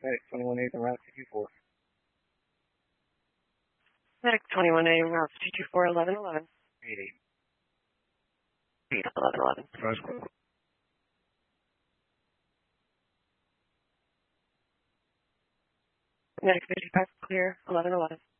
Medic 21A, the route 224. Medic 21A, route 224, 1111. 88. 1111. First squad. Medic 55, clear, 1111.